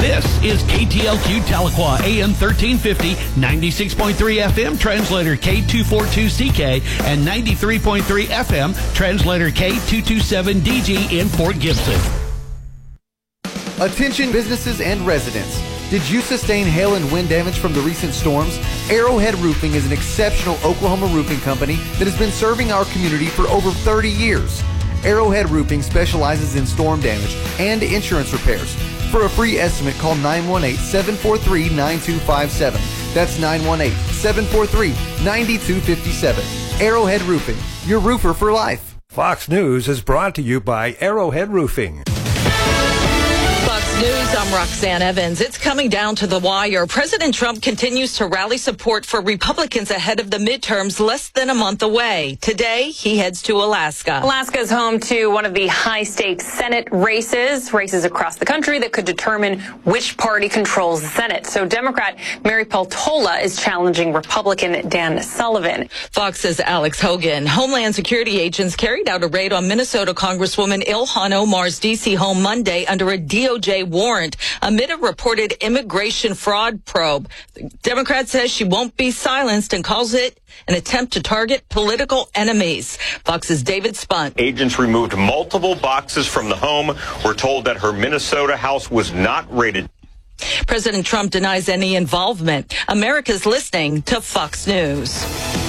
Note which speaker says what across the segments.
Speaker 1: This is KTLQ Tahlequah, AM 1350, 96.3 FM, translator K242CK, and 93.3 FM, translator K227DG in Fort Gibson.
Speaker 2: Attention businesses and residents. Did you sustain hail and wind damage from the recent storms? Arrowhead Roofing is an exceptional Oklahoma roofing company that has been serving our community for over 30 years. Arrowhead Roofing specializes in storm damage and insurance repairs. For a free estimate, call 918-743-9257. That's 918-743-9257. Arrowhead Roofing, your roofer for life.
Speaker 3: Fox News is brought to you by Arrowhead Roofing.
Speaker 4: Fox News, I'm Roxanne Evans. It's coming down to the wire. President Trump continues to rally support for Republicans ahead of the midterms less than a month away. Today, he heads to Alaska.
Speaker 5: Alaska is home to one of the high-stakes Senate races across the country that could determine which party controls the Senate. So Democrat Mary Peltola is challenging Republican Dan Sullivan.
Speaker 4: Fox's Alex Hogan. Homeland Security agents carried out a raid on Minnesota Congresswoman Ilhan Omar's D.C. home Monday under a DOJ warrant amid a reported immigration fraud probe. The Democrat says she won't be silenced and calls it an attempt to target political enemies. Fox's David Spunt.
Speaker 6: Agents removed multiple boxes from the home. We're told that her Minnesota house was not raided.
Speaker 4: President Trump denies any involvement. America's listening to Fox News.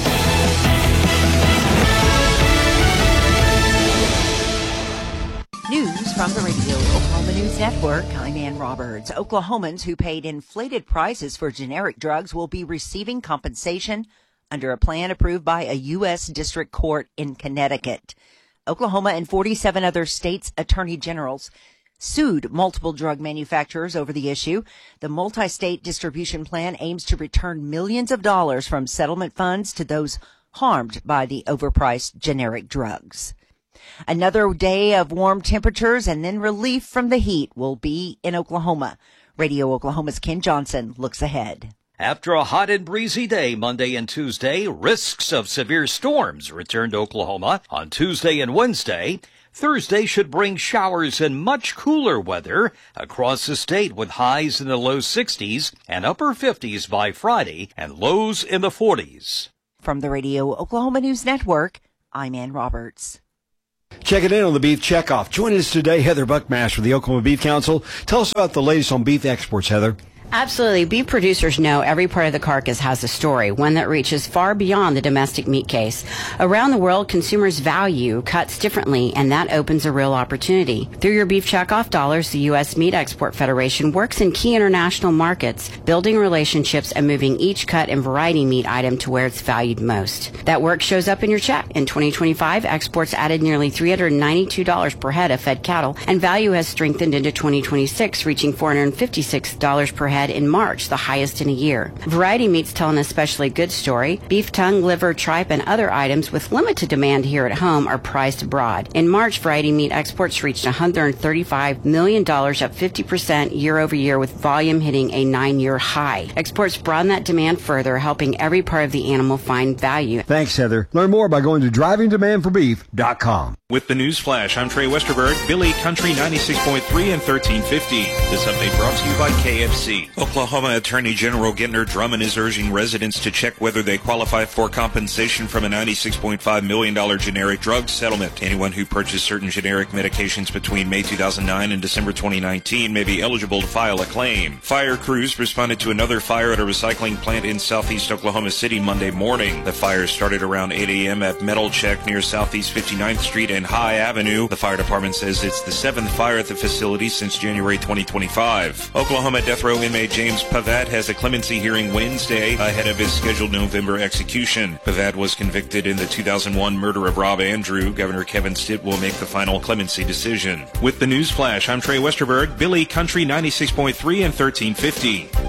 Speaker 7: News from the Radio Oklahoma News Network. I'm Ann Roberts. Oklahomans who paid inflated prices for generic drugs will be receiving compensation under a plan approved by a U.S. District Court in Connecticut. Oklahoma and 47 other states' attorney generals sued multiple drug manufacturers over the issue. The multi-state distribution plan aims to return millions of dollars from settlement funds to those harmed by the overpriced generic drugs. Another day of warm temperatures and then relief from the heat will be in Oklahoma. Radio Oklahoma's Ken Johnson looks ahead.
Speaker 8: After a hot and breezy day Monday and Tuesday, risks of severe storms return to Oklahoma on Tuesday and Wednesday. Thursday should bring showers and much cooler weather across the state with highs in the low 60s and upper 50s by Friday and lows in the 40s.
Speaker 7: From the Radio Oklahoma News Network, I'm Ann Roberts.
Speaker 9: Checking in on the beef checkoff. Joining us today, Heather Buckmaster of the Oklahoma Beef Council. Tell us about the latest on beef exports, Heather.
Speaker 10: Absolutely. Beef producers know every part of the carcass has a story, one that reaches far beyond the domestic meat case. Around the world, consumers value cuts differently, and that opens a real opportunity. Through your beef checkoff dollars, the U.S. Meat Export Federation works in key international markets, building relationships and moving each cut and variety meat item to where it's valued most. That work shows up in your check. In 2025, exports added nearly $392 per head of fed cattle, and value has strengthened into 2026, reaching $456 per head in March, the highest in a year. Variety meats tell an especially good story. Beef tongue, liver, tripe, and other items with limited demand here at home are prized abroad. In March, variety meat exports reached $135 million, up 50% year over year, with volume hitting a 9-year high. Exports broaden that demand further, helping every part of the animal find value.
Speaker 9: Thanks, Heather. Learn more by going to drivingdemandforbeef.com.
Speaker 11: With the News Flash, I'm Trey Westerberg, Billy Country 96.3 and 1350. This update brought to you by KFC. Oklahoma Attorney General Gentner Drummond is urging residents to check whether they qualify for compensation from a $96.5 million generic drug settlement. Anyone who purchased certain generic medications between May 2009 and December 2019 may be eligible to file a claim. Fire crews responded to another fire at a recycling plant in southeast Oklahoma City Monday morning. The fire started around 8 a.m. at Metal Check near Southeast 59th Street and High Avenue. The fire department says it's the 7th fire at the facility since January 2025. Oklahoma death row inmate James Pavat has a clemency hearing Wednesday ahead of his scheduled November execution. Pavat was convicted in the 2001 murder of Rob Andrew. Governor Kevin Stitt will make the final clemency decision. With the News Flash, I'm Trey Westerberg, Billy Country 96.3 and 1350.